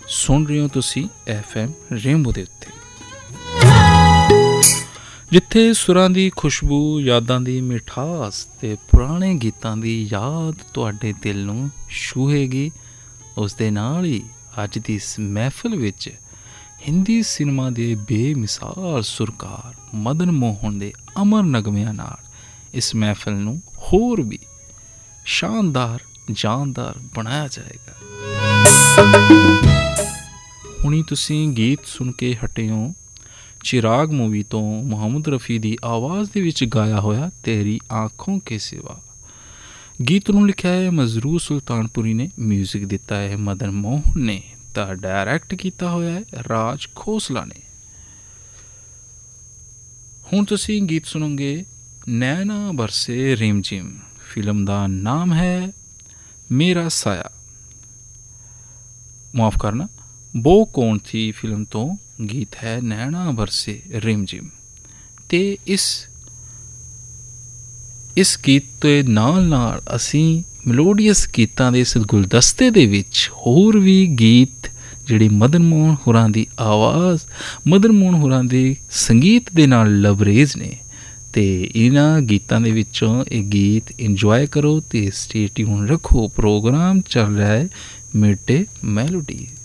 ਸੁਣ ਰਹੇ ਹੋ ਤੁਸੀਂ FM ਰੇਨਬੋ ਦੇ ਉੱਤੇ, ਜਿੱਥੇ ਸੁਰਾਂ ਦੀ ਖੁਸ਼ਬੂ, ਯਾਦਾਂ ਦੀ ਮਿਠਾਸ ਤੇ ਪੁਰਾਣੇ ਗੀਤਾਂ ਦੀ ਯਾਦ ਤੁਹਾਡੇ ਦਿਲ ਨੂੰ ਛੂਹੇਗੀ। ਉਸ ਦੇ ਨਾਲ ਹੀ ਅੱਜ ਦੀ ਇਸ ਮਹਿਫਲ ਵਿੱਚ ਹਿੰਦੀ ਸਿਨੇਮਾ ਦੇ ਬੇਮਿਸਾਲ ਸੁਰਕਾਰ ਮਦਨ ਮੋਹਨ ਦੇ ਅਮਰ ਨਗਮਿਆਂ ਨਾਲ ਇਸ ਮਹਿਫਲ ਨੂੰ ਹੋਰ ਵੀ ਸ਼ਾਨਦਾਰ, ਜਾਨਦਾਰ ਬਣਾਇਆ ਜਾਏਗਾ। ਹੁਣੀ ਤੁਸੀਂ ਗੀਤ ਸੁਣ ਕੇ ਹਟੇ ਹੋ ਚਿਰਾਗ ਮੂਵੀ ਤੋਂ ਮੁਹੰਮਦ ਰਫੀ ਦੀ ਆਵਾਜ਼ ਦੇ ਵਿੱਚ ਗਾਇਆ ਹੋਇਆ ਤੇਰੀ ਆਂਖੋਂ ਕੇ ਸਿਵਾ। ਗੀਤ ਨੂੰ ਲਿਖਿਆ ਹੈ ਮਜ਼ਰੂਰ ਸੁਲਤਾਨਪੁਰੀ ਨੇ, ਮਿਊਜ਼ਿਕ ਦਿੱਤਾ ਹੈ ਮਦਨ ਮੋਹਨ ਨੇ, ਤਾਂ ਡਾਇਰੈਕਟ ਕੀਤਾ ਹੋਇਆ ਹੈ ਰਾਜ ਖੋਸਲਾ ਨੇ। ਹੁਣ ਤੁਸੀਂ ਗੀਤ ਸੁਣੋਗੇ ਨੈਣਾ ਬਰਸੇ ਰਿਮਝਿਮ। ਫਿਲਮ ਦਾ ਨਾਮ ਹੈ ਮੇਰਾ ਸਾਇਆ, ਮਾਫ ਕਰਨਾ ਬੋ ਕੌਣ ਥੀ ਫਿਲਮ ਤੋਂ ਗੀਤ ਹੈ ਨੈਣਾ ਬਰਸੇ ਰਿਮਝਿਮ। ਤੇ ਇਸ ਗੀਤ ਦੇ ਨਾਲ ਨਾਲ ਅਸੀਂ ਮੈਲੋਡੀਅਸ ਗੀਤਾਂ ਦੇ ਇਸ ਗੁਲਦਸਤੇ ਦੇ ਵਿੱਚ ਹੋਰ ਵੀ ਗੀਤ ਜਿਹੜੇ ਮਦਨ ਮੋਹਨ ਹੋਰਾਂ ਦੀ ਆਵਾਜ਼, ਮਦਨ ਮੋਹਨ ਹੋਰਾਂ ਦੇ ਸੰਗੀਤ ਦੇ ਨਾਲ ਲਬਰੇਜ਼ ਨੇ, ਅਤੇ ਇਹਨਾਂ ਗੀਤਾਂ ਦੇ ਵਿੱਚੋਂ ਇਹ ਗੀਤ ਇੰਜੋਏ ਕਰੋ ਅਤੇ ਸਟੇ ਟਿਊਨ ਰੱਖੋ। ਪ੍ਰੋਗਰਾਮ ਚੱਲ ਰਿਹਾ ਹੈ ਮਿਡ ਡੇ ਮੈਲੋਡੀਜ਼।